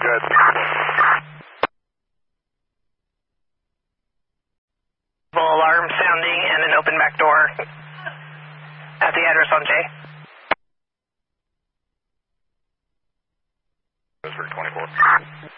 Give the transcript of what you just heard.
good. Alarm sounding and an open back door at the address on J. Pittsburgh 24.